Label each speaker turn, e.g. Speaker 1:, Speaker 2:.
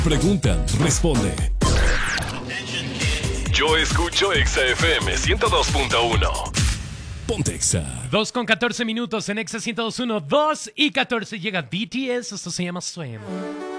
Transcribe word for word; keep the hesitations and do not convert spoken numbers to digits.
Speaker 1: Preguntan, responde. Yo escucho Exa F M ciento dos punto uno. Ponte Exa.
Speaker 2: dos con catorce minutos en Exa ciento dos punto uno. dos y catorce llega B T S. Esto se llama Swim.